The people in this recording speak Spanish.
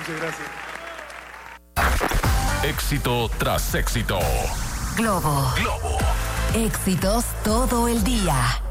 Muchas gracias. Éxito tras éxito. Globo. Globo. Éxitos todo el día.